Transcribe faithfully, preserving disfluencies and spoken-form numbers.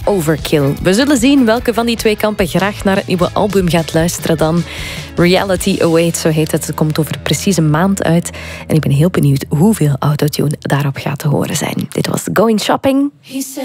Overkill. We zullen zien welke van die twee kampen graag naar het nieuwe album gaat luisteren dan. Reality Awaits, zo heet het. Het komt over precies een maand uit. En ik ben heel benieuwd hoeveel autotune daarop gaat te horen zijn. Dit was Going Shopping.